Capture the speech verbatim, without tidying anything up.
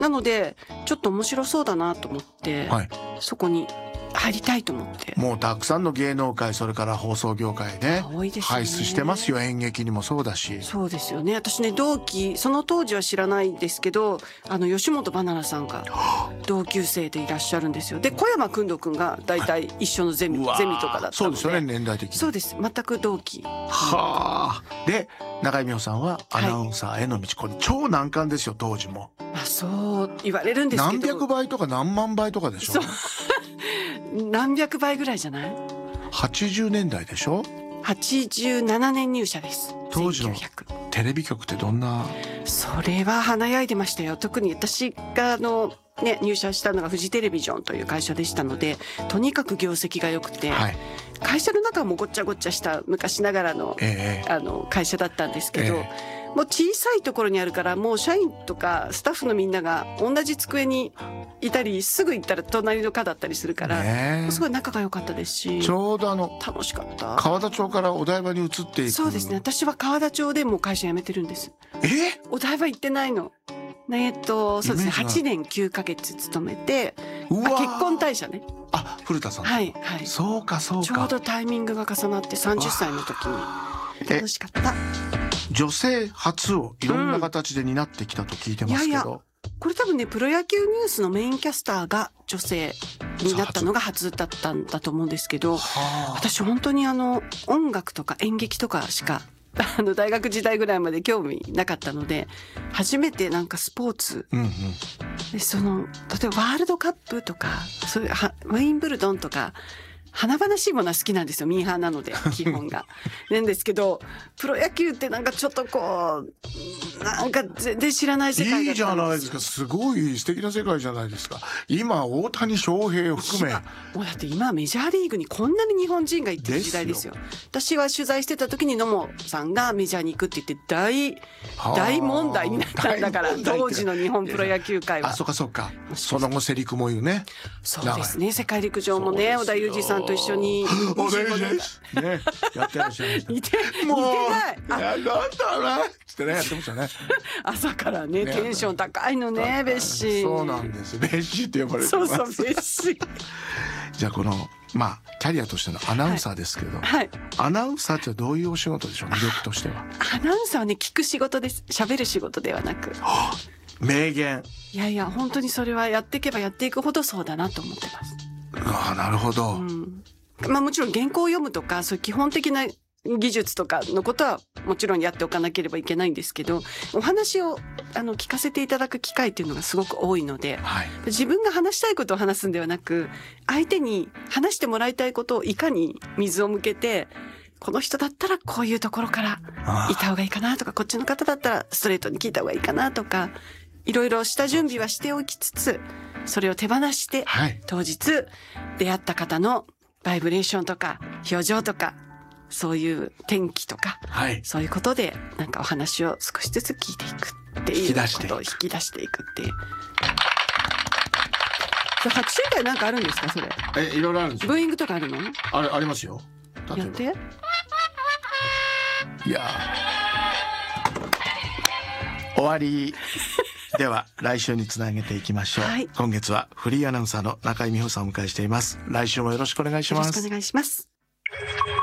なのでちょっと面白そうだなと思って、はい、そこに入りたいと思って。 もうたくさんの芸能界、それから放送業界ね、 多いですね、 輩出してますよ。演劇にもそうだし。 そうですよね。私ね、同期、その当時は知らないですけど、あの吉本ばななさんが同級生でいらっしゃるんですよ。で、小山君堂君が大体一緒のゼミ、ゼミとかだったので。 そうですよね、年代的に。 そうです、全く同期。 はあ。で、中井美穂さんはアナウンサーへの道、はい、これ超難関ですよ、当時も。 まあ、そう言われるんですけど、 何百倍とか何万倍とかでしょ。そう何百倍ぐらいじゃない？ はちじゅうねんだいでしょ。 はちじゅうななねん入社です。 当時のテレビ局ってどんな？ それは華やいでましたよ。特に私があの、ね、入社したのがフジテレビジョンという会社でしたので、とにかく業績が良くて、はい、会社の中もごっちゃごっちゃした昔ながらの、えー、あの会社だったんですけど、えーもう小さいところにあるから、もう社員とかスタッフのみんなが同じ机にいたり、すぐ行ったら隣の課だったりするから、ね、すごい仲が良かったですし、 ちょうどあの楽しかった。 河田町からお台場に移っていく。 そうですね。私は河田町でもう会社辞めてるんです。 え？ お台場行ってないの。えっとそうですね。はちねんきゅうかげつ勤めて、あ、結婚退社ね。 あ、古田さん。 はいはい。 そうかそうか。 ちょうどタイミングが重なってさんじゅっさいの時に楽しかった。 女性初をいろんな形で担ってきたと聞いてますけど、うん、いやいやこれ多分ね、プロ野球ニュースのメインキャスターが女性になったのが初だったんだと思うんですけど、私本当にあの音楽とか演劇とかしかあの大学時代ぐらいまで興味なかったので、初めてなんかスポーツ、うんうん、でその例えばワールドカップとかそういうウィンブルドンとか華々しいものは好きなんですよ。ミーハーなので基本がなんですけど、プロ野球ってなんかちょっとこうなんか全然知らない世界だったんですよ。 いいじゃないですか。すごい素敵な世界じゃないですか。今大谷翔平を含め、 もうだって今メジャーリーグにこんなに日本人が行ってる時代ですよ。私は取材してた時に野茂さんがメジャーに行くって言って大大問題になったんだから、当時の日本プロ野球界は。 あ、そうかそうか。その後セリクも言うね。 そうですね。世界陸上もね、織田裕二さんと一緒にお願いしますね、やってらっしゃいました。 似てもう似てない。 あ、なんだろうってね、やってましたね。 朝からね、テンション高いのね、ベッシー。 そうなんです。ベッシーって呼ばれてます。 そうそう、ベッシー。 じゃあこのまあキャリアとしてのアナウンサーですけど、はいはい、アナウンサーってどういうお仕事でしょう。魅力としては。 アナウンサーはね、聞く仕事です。喋る仕事ではなく。 はあ、名言。 いやいや、本当にそれはやっていけばやっていくほどそうだなと思ってます。 ああ、なるほど。うん、 まあもちろん原稿を読むとかそういう基本的な技術とかのことはもちろんやっておかなければいけないんですけど、お話をあの聞かせていただく機会っていうのがすごく多いので、はい、自分が話したいことを話すんではなく、相手に話してもらいたいことをいかに水を向けて、この人だったらこういうところからいた方がいいかなとか、こっちの方だったらストレートに聞いた方がいいかなとか、いろいろ下準備はしておきつつ、それを手放して、はい、当日出会った方のバイブレーションとか表情とかそういう天気とか、はい、そういうことでなんかお話を少しずつ聞いていくっていうことを引き出していくっていう。拍手会なんかあるんですかそれ？ え、いろいろあるんですよ。 ブーイングとかあるの？ あれありますよ。 やって。 いや終わり。では来週につなげていきましょう、はい、今月はフリーアナウンサーの中井美穂さんをお迎えしています。来週もよろしくお願いします。 よろしくお願いします。